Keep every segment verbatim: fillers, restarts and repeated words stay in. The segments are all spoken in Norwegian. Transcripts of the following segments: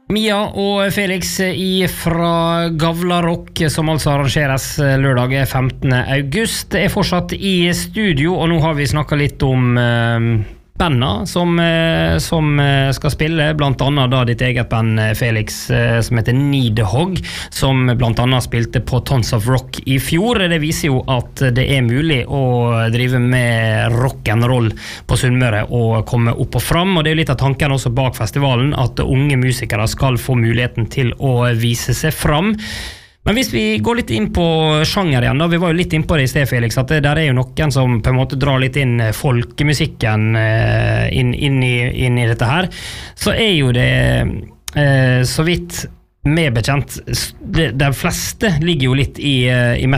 Mia og Felix fra Gavla Rock, som altså arrangeres lørdag femtende august, er fortsatt i studio, og nå har vi snakket litt om eh, bandene som, eh, som skal spille, blant annet da ditt eget band, Felix, eh, som heter Needhog, som blant annet spilte på Tons of Rock i fjor. Det viser jo at det er mulig å drive med rock'n'roll på Sunnmøre og komme opp og fram, og det er jo litt av tanken også bak festivalen, at unge musikere skal få muligheten til å vise seg fram. Men hvis vi går litt inn på sjanger igjen da, vi var jo litt inn på det i sted, Felix, at det der er jo noen som på en måte drar litt inn folkemusikken inn, inn, i, inn i dette her, så er jo det eh, så vidt med bekjent, de, de fleste ligger jo litt i, i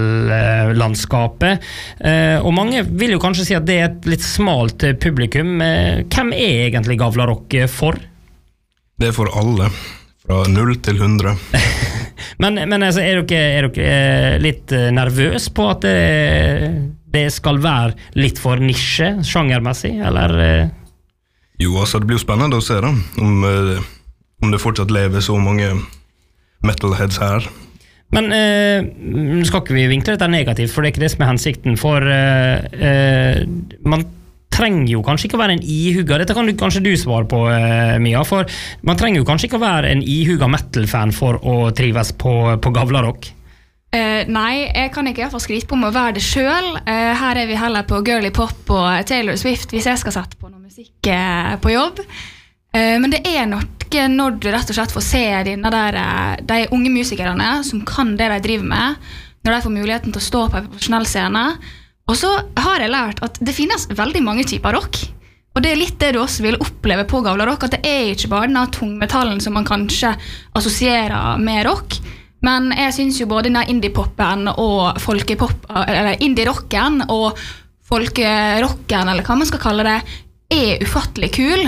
metal-landskapet, eh, og mange vil jo kanskje si at det er et litt smalt publikum. Hvem er egentlig Gavla Rock for? Det er for alle, fra null til hundre. Men, men altså, er dere, er dere litt nervøs på at det, det skal være litt for nisje, sjangermessig, eller? Jo, altså det blir jo spennende å se da, om, om det fortsatt lever så mange metalheads her. Men eh, skal ikke vi vinkle dette negativt, for det er ikke det som er hensikten, for eh, eh, man trenger jo kanskje ikke å være en ihugga, dette kan du, kanskje du svare på, eh, Mia, for man trenger jo kanskje ikke å være en ihugga metal-fan for å trives på, på Gavla Rock. Uh, nei, jeg kan ikke i hvert fall skryte på om å være det selv. Uh, her er vi heller på girly pop og Taylor Swift hvis jeg skal sette på noe musikk uh, på jobb. Uh, men det er nok når du rett og slett får se dine der, uh, de unge musikerne som kan det de driver med, når de får muligheten til å stå på en profesjonell scene. Og så har jeg lært at det finnes veldig mange typer rock, og det er litt det du også vil oppleve på Gavla Rock, at det er ikke bare denne tungmetallen som man kanskje assosierer med rock, men jeg synes jo både denne indie-poppen og folkepop, eller indie-rocken og folkerocken, eller hva man skal kalle det, er ufattelig kul,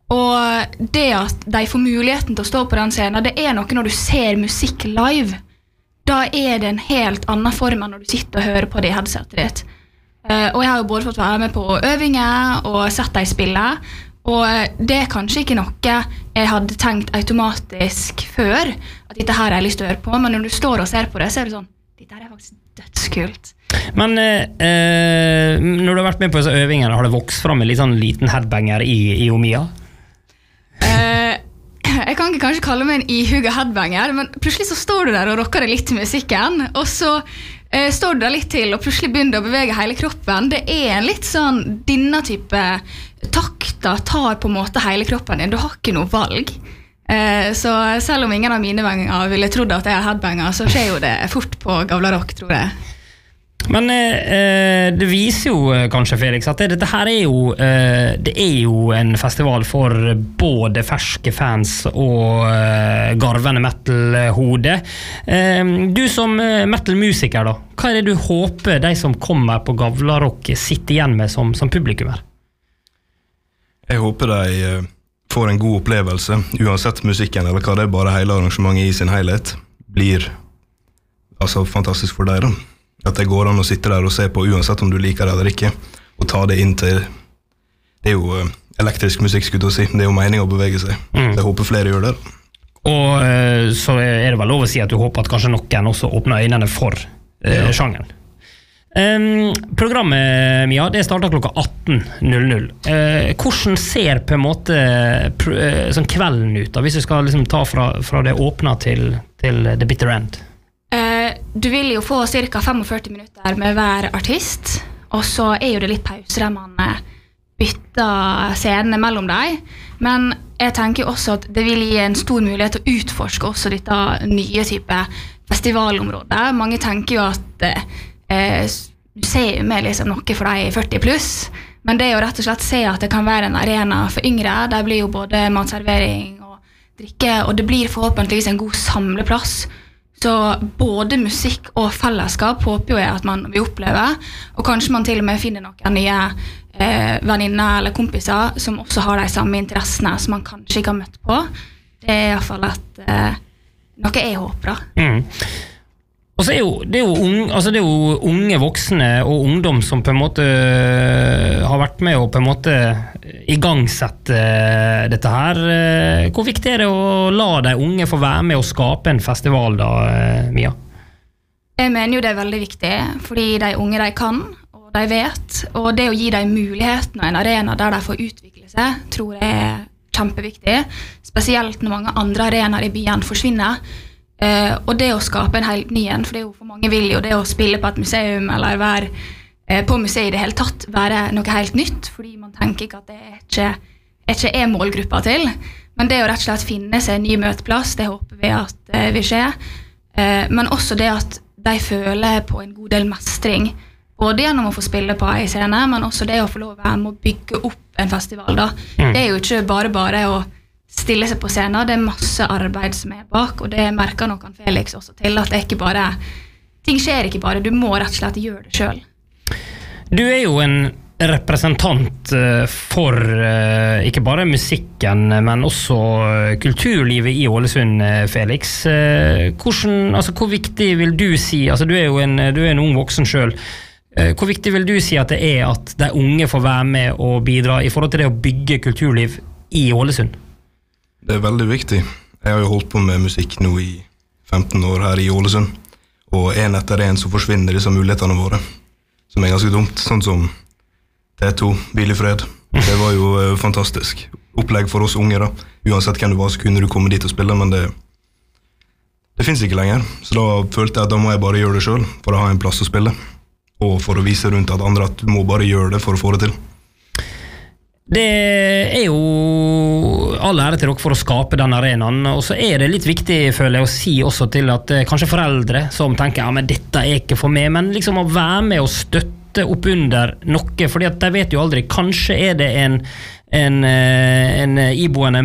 og det at de får muligheten til å stå på den scenen, det er noe når du ser musikk live, da er det en helt annen form enn når du sitter og hører på det i headsetet ditt. Uh, og jeg har jo både fått være med på øvinger og sett deg spille, og det er kanskje ikke noe jeg hadde tenkt automatisk før, at dette her er jeg lyst til å høre på, men når du står og ser på det, så er det sånn, dette her er faktisk dødskult. Men uh, når du har vært med på disse øvingene, har det vokst frem en litt sånn liten headbanger i, i Omia? Uh, jeg kan ikke kanskje kalle meg en ihugga headbanger, men plutselig så står du der og rocker det litt til musikken, og så uh, står du der litt til, og plutselig begynner du å bevege hele kroppen. Det er en litt sånn, denne type takter tar på en måte hele kroppen din. Du har ikke noe valg. Uh, så selv om ingen av mine venner ville trodd at jeg er headbanger, så skjer jo det fort på Gavla Rock, tror jeg. Men eh, det viser jo kanskje, Felix, at det, dette her er jo, eh, det er jo en festival for både ferske fans og eh, garvende metal-hode. Eh, du som metal-musiker da, hva er det du håper de som kommer på Gavla Rock sitter igjen med som, som publikum her? Jeg håper de eh, får en god opplevelse, uansett musikken eller hva det er, bare hele arrangementet i sin helhet blir altså fantastisk for deg da. At det går an å sitte der og se på uansett om du liker det eller ikke, og ta det inn til, det er jo elektrisk musikk, skulle du si, det er jo meningen å bevege seg. Mm. Jeg håper flere gjør det. Og så er det vel lov å si at du håper at kanskje noen også åpner øynene for eh, ja. Sjangeren. Um, programmet, Mia, det starter klokka atten null null. Uh, hvordan ser på en måte pr uh, sånn kvelden ut da, hvis du skal liksom ta fra, fra det åpne til, til the bitter end? Uh, du vil jo få cirka førtifem minutter med hver artist, og så er jo det litt pauser der man bytter scenene mellom deg, men jeg tenker også at det vil gi en stor mulighet til å utforske også dette nye type festivalområdet. Mange tenker jo at uh, du ser jo med liksom noe for deg førti pluss, men det er jo rett og slett se at det kan være en arena for yngre. Der blir jo både matservering og drikke, og det blir forhåpentligvis en god samleplass. Så både musikk og fellesskap håper jo jeg at man vil oppleve, og kanskje man til og med finner noen nye eh, venninner eller kompiser som også har de samme interessene som man kanskje ikke har møtt på. Det er i hvert fall et, eh, noe jeg håper da. Mm. Og så er jo, det, er jo unge, altså det er jo unge voksne og ungdom som på en måte har vært med og på en måte igangsette dette her. Hvor viktig er det å la de unge få være med og skape en festival da, Mia? Jeg mener jo det er veldig viktig, fordi de unge de kan, og de vet, og det å gi dem muligheten og en arena der de får utvikle seg, tror jeg er kjempeviktig, spesielt når mange andre arenaer i byen forsvinner. Uh, og det å skape en helt ny en, for det er jo for mange vil jo det å spille på et museum eller være uh, på museet i det hele tatt være noe helt nytt, fordi man tenker ikke at det er ikke, er ikke er målgruppa til, men det å rett og slett finne seg en ny møteplass, det håper vi at uh, vil skje, uh, men også det at de føler på en god del mestring, både gjennom å få spille på en scene, men også det å få lov å være med å bygge opp en festival da. Mm. Det er jo ikke bare bare å stille seg på scenen, det er masse arbeid som er bak, og det merker nok han Felix også til, at det er ikke bare, ting skjer ikke bare, du må rett og slett gjøre det selv. Du er jo en representant for ikke bare musikken, men også kulturlivet i Ålesund, Felix. Hvordan, altså, hvor viktig vil du si, altså du er jo en, du er en ung voksen selv, hvor viktig vil du si at det er at de unge får være med og bidra i forhold til det å bygge kulturliv i Ålesund? Det er veldig viktig. Jeg har jo holdt på med musikk nå i femten år her i Ålesund, og en etter en så forsvinner disse mulighetene våre, som er ganske dumt, sånn som T to, Hvil i fred. Det var jo uh, fantastisk opplegg for oss unge da. Uansett hvem du var, så kunne du komme dit og spille, men det, det finnes ikke lenger. Så da følte jeg at da må jeg bare gjøre det selv, for å ha en plass å spille, og for å vise rundt at andre at du må bare gjøre det for å få det til. Det er jo all ære til dere for å skape den arenaen, og så er det litt viktig, føler jeg, å si også til at eh, kanskje foreldre som tenker, ja, men dette er ikke for meg, men liksom å være med og støtte opp under noe, fordi at de vet jo aldri, kanskje er det en, en, en iboende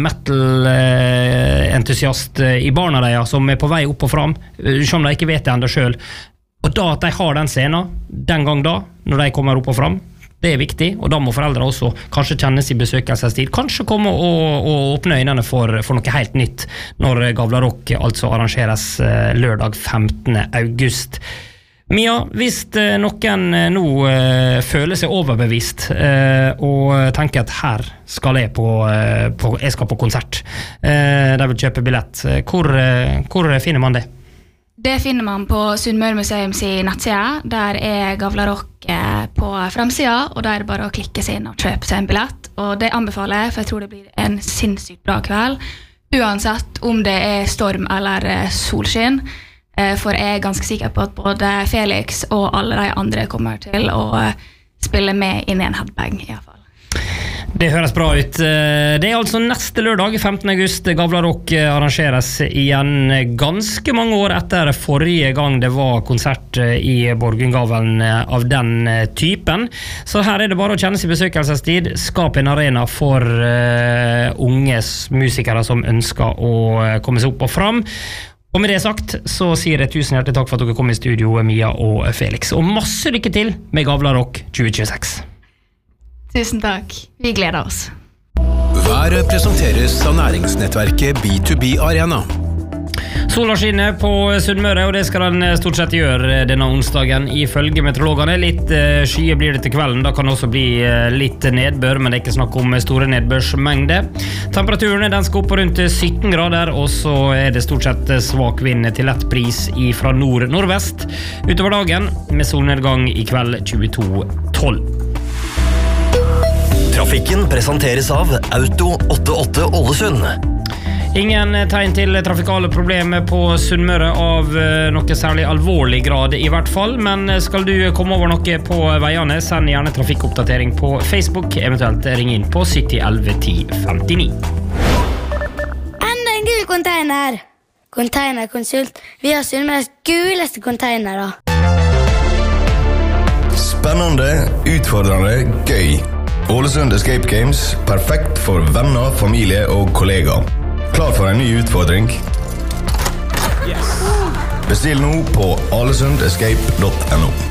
metal-entusiast i barna deres som er på vei opp og fram, som de ikke vet det enda selv, og da at de har den scenen, den gang da, når de kommer opp og fram, det er viktig, og da må foreldre også kanskje kjennes i besøkelsestid, kanskje komme og, og åpne øynene for, for noe helt nytt når Gavla Rock altså arrangeres lørdag femtende august. Mia, hvis noen nå uh, føler seg overbevist uh, og tenker at her skal jeg på, uh, på, jeg skal på konsert, uh, de vil kjøpe billett, hvor, uh, hvor finner man det? Det finner man på Sunnmøre Museums nettside, der er Gavla Rock på fremsida, og der er det bare å klikke seg inn og kjøpe seg en billett, og det anbefaler jeg, for jeg tror det blir en sinnssykt bra kveld, uansett om det er storm eller solskinn, for jeg er ganske sikker på at både Felix og alle de andre kommer til å spille med inn i en headbang i hvert fall. Det høres bra ut. Det er altså neste lørdag, femtende august, Gavla Rock arrangeres igjen ganske mange år etter forrige gang det var konsert i Borgundgavlen av den typen. Så her er det bare å kjenne seg besøkelsestid, skape en arena for uh, unge musikere som ønsker å komme seg opp og fram. Og med det sagt, så sier jeg tusen hjertelig takk for at dere kom i studio, Mia og Felix. Og masse lykke til med Gavla Rock tjue tjueseks. Tusen takk. Vi gleder oss. Været presenteres av næringsnettverket B to B Arena. Sola skinner på Sunnmøre, og det skal den stort sett gjøre denne onsdagen ifølge meteorologene. Litt uh, skyer blir det til kvelden, da kan det også bli uh, litt nedbør, men det er ikke snakk om store nedbørsmengde. Temperaturen den skal opp på rundt sytten grader, og så er det stort sett svak vind til lett bris fra nord-nordvest. Utover dagen med solnedgang i kveld tjueto tolv. Trafikken presenteres av Auto åttiåtte Ålesund. Ingen tegn til trafikale problemer på Sunnmøre av noe særlig alvorlig grad i hvert fall, men skal du komme over noe på veiene, send gjerne trafikkoppdatering på Facebook, eventuelt ring inn på sytti elleve ti femtini. Enda en gul container! Containerkonsult. Vi har Sunnmøres guleste containere. Spennende, utfordrende, gøy. Ålesund Escape Games, perfekt for venner, familie og kollegaer. Klar for en ny utfordring? Yes. Bestill nå på alesundescape punktum no.